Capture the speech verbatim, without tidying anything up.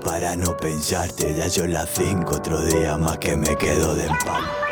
Para no pensarte, ya son las cinco, otro día más que me quedo de empalme.